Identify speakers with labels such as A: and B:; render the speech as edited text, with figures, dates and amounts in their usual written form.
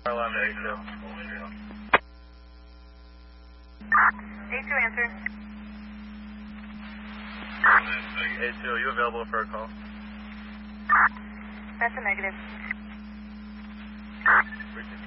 A: Alarm A2.
B: A2 answer.
A: A2, are you available for a call?
B: That's a negative.